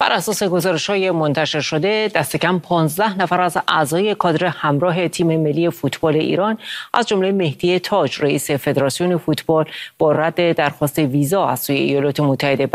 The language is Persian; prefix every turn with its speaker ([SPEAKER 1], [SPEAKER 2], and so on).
[SPEAKER 1] بر اساس گزارش‌های منتشر شده دست کم 15 نفر از اعضای کادر همراه تیم ملی فوتبال ایران از جمله مهدی تاج رئیس فدراسیون فوتبال با رد درخواست ویزا از سوی ایالات متحده